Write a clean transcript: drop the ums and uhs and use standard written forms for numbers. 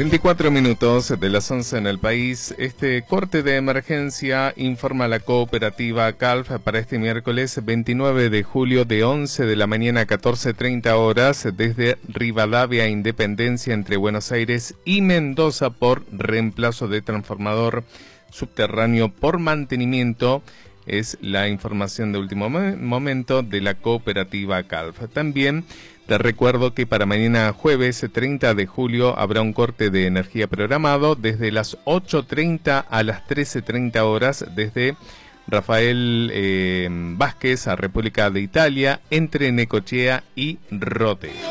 24 minutos de las 11 en el país. Este corte de emergencia informa la cooperativa CALF para este miércoles 29 de julio de 11 de la mañana a 14:30 horas desde Rivadavia Independencia entre Buenos Aires y Mendoza por reemplazo de transformador subterráneo por mantenimiento. Es la información de último momento de la cooperativa CALF. También te recuerdo que para mañana jueves 30 de julio habrá un corte de energía programado desde las 8:30 a las 13:30 horas desde Rafael Vázquez a República de Italia entre Necochea y Rote.